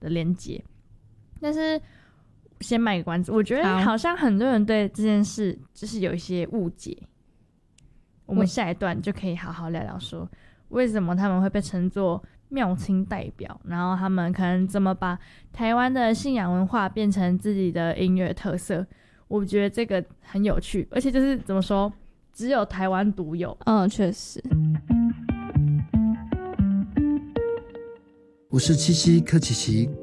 的连结。但是先卖个关子，我觉得好像很多人对这件事就是有一些误解。我们下一段就可以好好聊聊说为什么他们会被称作妙亲代表，然后他们可能怎么把台湾的信仰文化变成自己的音乐特色。我觉得这个很有趣，而且就是怎么说，只有台湾独有。 确实。 我是七七柯琪琪，